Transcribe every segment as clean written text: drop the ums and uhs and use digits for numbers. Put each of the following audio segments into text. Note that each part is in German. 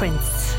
Prince.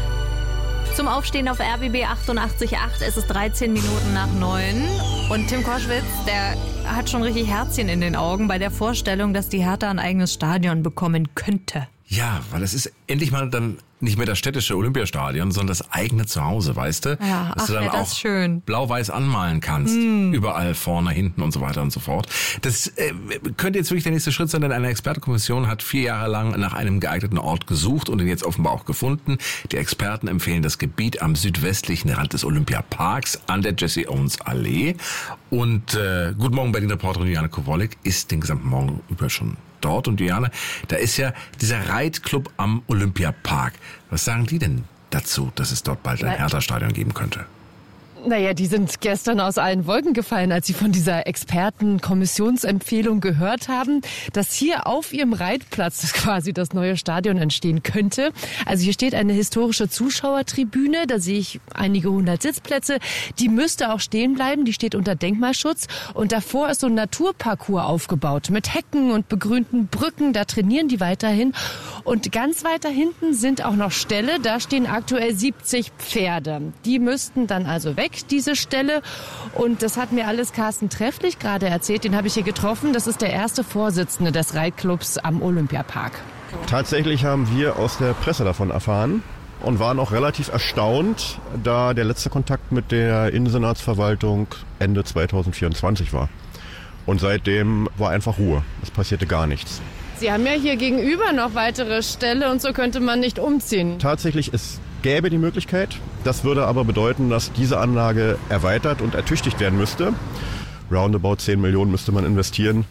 Zum Aufstehen auf RBB 88.8. Es ist 13 Minuten nach 9. Und Tim Koschwitz, der hat schon richtig Herzchen in den Augen bei der Vorstellung, dass die Hertha ein eigenes Stadion bekommen könnte. Ja, weil es ist endlich mal dann nicht mehr das städtische Olympiastadion, sondern das eigene Zuhause, weißt du? Ja, dass du dann das auch schön. Blau-Weiß anmalen kannst. Überall, vorne, hinten und so weiter und so fort. Das könnte jetzt wirklich der nächste Schritt sein, denn eine Expertenkommission hat 4 Jahre lang nach einem geeigneten Ort gesucht und ihn jetzt offenbar auch gefunden. Die Experten empfehlen das Gebiet am südwestlichen Rand des Olympiaparks an der Jesse Owens Allee. Und Guten Morgen, Berlin-Reporterin Juliane Kowalczyk ist den gesamten Morgen über schon dort. Und Juliane, da ist ja dieser Reitclub am Olympiapark. Was sagen die denn dazu, dass es dort bald ein Hertha-Stadion geben könnte? Naja, die sind gestern aus allen Wolken gefallen, als sie von dieser Expertenkommissionsempfehlung gehört haben, dass hier auf ihrem Reitplatz quasi das neue Stadion entstehen könnte. Also hier steht eine historische Zuschauertribüne, da sehe ich einige 100 Sitzplätze. Die müsste auch stehen bleiben, die steht unter Denkmalschutz. Und davor ist so ein Naturparcours aufgebaut mit Hecken und begrünten Brücken, da trainieren die weiterhin. Und ganz weiter hinten sind auch noch Ställe, da stehen aktuell 70 Pferde. Die müssten dann also weg, diese Stelle. Und das hat mir alles Carsten Trefflich gerade erzählt. Den habe ich hier getroffen. Das ist der erste Vorsitzende des Reitclubs am Olympiapark. Tatsächlich haben wir aus der Presse davon erfahren und waren auch relativ erstaunt, da der letzte Kontakt mit der Innensenatsverwaltung Ende 2024 war. Und seitdem war einfach Ruhe. Es passierte gar nichts. Sie haben ja hier gegenüber noch weitere Ställe und so könnte man nicht umziehen. Tatsächlich, es gäbe die Möglichkeit. Das würde aber bedeuten, dass diese Anlage erweitert und ertüchtigt werden müsste. Roundabout 10 Millionen müsste man investieren.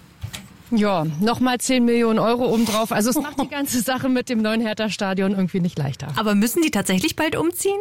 Ja, nochmal 10 Millionen Euro obendrauf. Also es macht die ganze Sache mit dem neuen Hertha-Stadion irgendwie nicht leichter. Aber müssen die tatsächlich bald umziehen?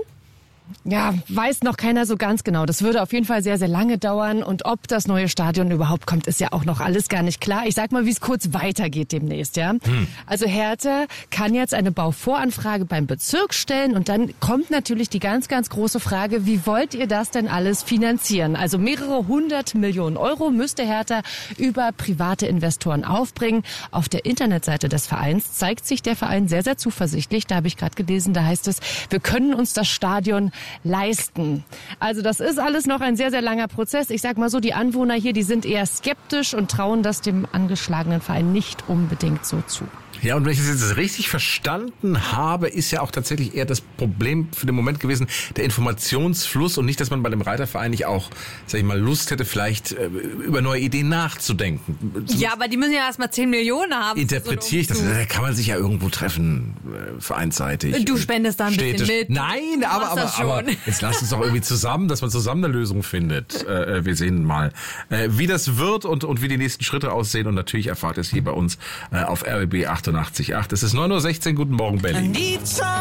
Ja, weiß noch keiner so ganz genau. Das würde auf jeden Fall sehr, sehr lange dauern. Und ob das neue Stadion überhaupt kommt, ist ja auch noch alles gar nicht klar. Ich sag mal, wie es kurz weitergeht demnächst, ja. Also Hertha kann jetzt eine Bauvoranfrage beim Bezirk stellen. Und dann kommt natürlich die ganz, ganz große Frage, wie wollt ihr das denn alles finanzieren? Also mehrere 100 Millionen Euro müsste Hertha über private Investoren aufbringen. Auf der Internetseite des Vereins zeigt sich der Verein sehr, sehr zuversichtlich. Da habe ich gerade gelesen, da heißt es, wir können uns das Stadion leisten. Also das ist alles noch ein sehr, sehr langer Prozess. Ich sag mal so, die Anwohner hier, die sind eher skeptisch und trauen das dem angeschlagenen Verein nicht unbedingt so zu. Ja, und wenn ich das jetzt richtig verstanden habe, ist ja auch tatsächlich eher das Problem für den Moment gewesen, der Informationsfluss und nicht, dass man bei dem Reiterverein nicht auch, sag ich mal, Lust hätte, vielleicht über neue Ideen nachzudenken. Ja, aber die müssen ja erstmal 10 Millionen haben. Interpretiere ich das? Da kann man sich ja irgendwo treffen, vereinsseitig. Du spendest da ein bisschen mit. Nein, aber jetzt lasst uns doch irgendwie zusammen, dass man zusammen eine Lösung findet. Wir sehen mal, wie das wird und wie die nächsten Schritte aussehen. Und natürlich erfahrt ihr es hier bei uns auf RBB 88.8. Es ist 9:16 Uhr. Guten Morgen, Berlin.